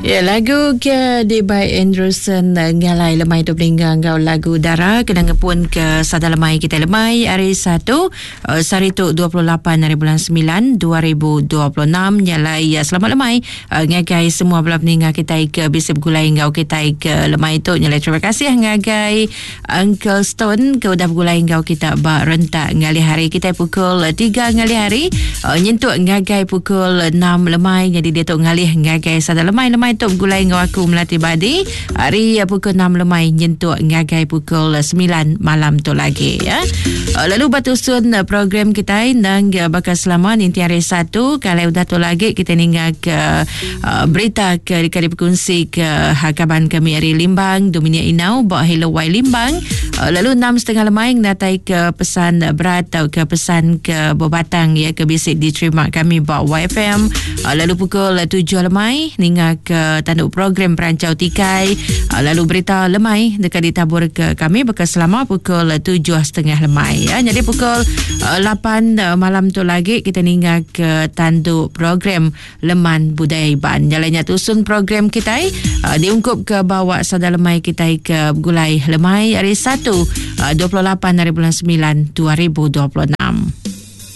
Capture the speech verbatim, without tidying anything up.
Ya, lagu ke di by Anderson ngalai lemai tu peringgang kau lagu Dara kena ngepun ke sada lemai kita lemai hari satu uh, saritu dua puluh lapan hari bulan sembilan dua ribu dua puluh enam nyalai ya selamat lemai uh, ngagai semua belah peninga kita ke bisip gulai ngau kita ke lemai tu nyalai terima kasih ngagai Uncle Stone ke udah gulai ngau kita ba rentak ngali hari kita pukul tiga ngali hari uh, nyentuk ngagai pukul enam lemai jadi dia tu ngalih ngagai sada lemai lemai top gulai ngau aku melati badi hari pukul enam lemai nyentuk ngagai pukul sembilan malam tu lagi ya. Lalu batusun program kita nang bakal selama nanti hari satu kalau udah tu lagi kita ninggal ke uh, berita ke di berkongsi ke hakaban kami hari Limbang Dominia Inau bawa Hello Wai Limbang. Uh, lalu enam setengah lemai natai ke pesan berat atau ke pesan ke Bobatang ya ke bisik diterima kami bawa Y F M. Uh, lalu pukul tujuh lemai ninggal ke tanduk program perancau tikai uh, lalu berita lemai dekat ditabur ke kami bakal selama pukul tujuh setengah lemai ya. Jadi pukul uh, lapan uh, malam tu lagi kita ninggal ke tanduk program Leman Budaya Iban. Jalannya tusun program kita uh, diungkup ke bawah sada lemai kita ke gulai lemai hari satu uh, dua puluh lapan hari bulan sembilan dua ribu dua puluh enam.